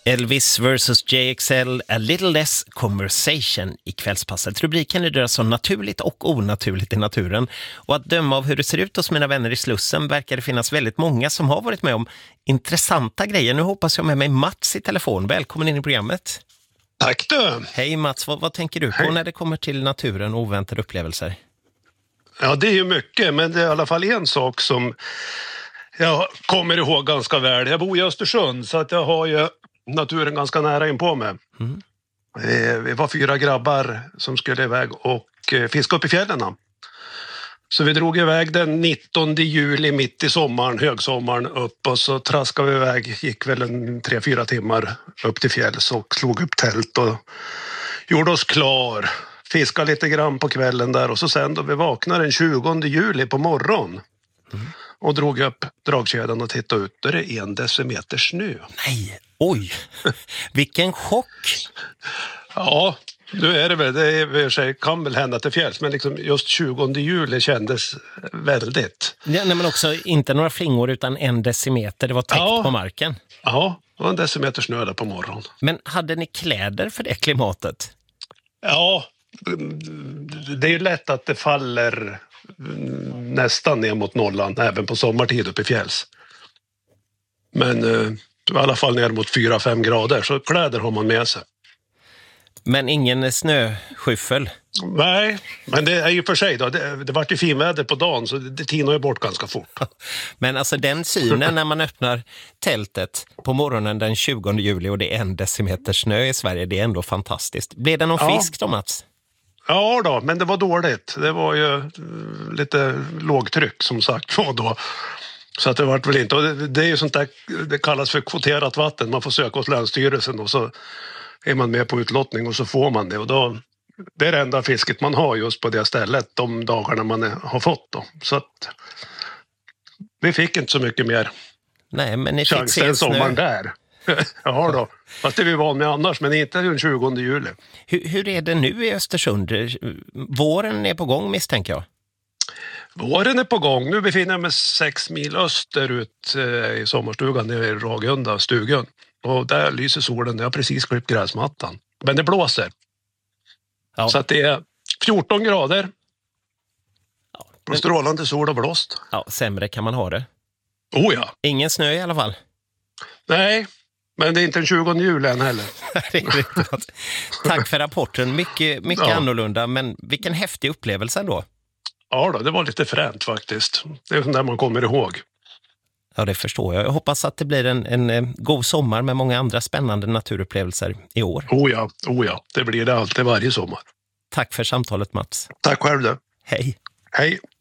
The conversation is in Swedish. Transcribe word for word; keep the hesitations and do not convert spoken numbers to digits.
Elvis versus J X L, A Little Less Conversation i kvällspasset. Rubriken är det så naturligt och onaturligt i naturen. Och att döma av hur det ser ut hos mina vänner i Slussen verkar det finnas väldigt många som har varit med om intressanta grejer. Nu hoppas jag med mig Mats i telefon. Välkommen in i programmet. Tack du. Hej Mats, vad, vad tänker du på Hej. när det kommer till naturen och oväntade upplevelser? Ja, det är ju mycket, men det är i alla fall en sak som jag kommer ihåg ganska väl. Jag bor i Östersund så att jag har ju naturen ganska nära in på mig. Mm. Vi var fyra grabbar som skulle iväg och fiska upp i fjällen. Så vi drog iväg den nittonde juli mitt i sommaren, högsommaren upp, och så traskade vi iväg, gick väl en tre, fyra timmar upp till fjälls och slog upp tält och gjorde oss klar. Fiskade lite grann på kvällen där och så sen då vi vaknade den tjugonde juli på morgon mm. och drog upp dragkedjan och tittade ut, där det är en decimeter snö. Nej, oj, vilken chock! Ja, nu är det väl, det är, kan väl hända till fjälls, men liksom just tjugonde juli kändes väldigt. Ja, nej, men också inte några flingor utan en decimeter, det var täckt ja. på marken. Ja, det var en decimeter snö där på morgonen. Men hade ni kläder för det klimatet? Ja, det är ju lätt att det faller nästan ner mot nollan även på sommartid uppe i fjälls. Men eh, i alla fall ner mot fyra fem grader, så kläder har man med sig. Men ingen snöskyffel? Nej, men det är ju för sig då. Det, det var ju finväder på dagen så det, det tinar ju bort ganska fort. Men alltså den synen när man öppnar tältet på morgonen den tjugonde juli och det är en decimeter snö i Sverige, det är ändå fantastiskt. Blev det någon ja. fisk då, Mats? Ja då, men det var dåligt. Det var ju lite lågtryck som sagt var då. Så att det var väl inte. Och det, det är ju sånt där, det kallas för kvoterat vatten. Man får söka hos Länsstyrelsen och så är man med på utlottning och så får man det. Och då, det är det enda fisket man har just på det stället de dagarna man är, har fått då. Så att vi fick inte så mycket mer. Nej, men ni fick se sommaren där. Ja då, fast det är vi van med annars, men inte den tjugonde juli. Hur, hur är det nu i Östersund? Våren är på gång misstänker jag. Våren är på gång. Nu befinner jag mig sex mil österut i sommarstugan nere i Ragunda, stugan. Och där lyser solen. Jag har precis klippt gräsmattan. Men det blåser. Ja. Så att det är fjorton grader. Ja, men... och strålande sol och blåst. Ja, sämre kan man ha det. Oh ja. Ingen snö i alla fall. Nej, men det är inte den tjugonde juli än heller. Det är riktigt. Tack för rapporten. Mycket, mycket ja. annorlunda, men vilken häftig upplevelse ändå. Ja då, det var lite fränt faktiskt. Det är sånt där man kommer ihåg. Ja, det förstår jag. Jag hoppas att det blir en, en god sommar med många andra spännande naturupplevelser i år. Oh ja, oh ja. Det blir det alltid varje sommar. Tack för samtalet, Mats. Tack själv du. Hej. Hej.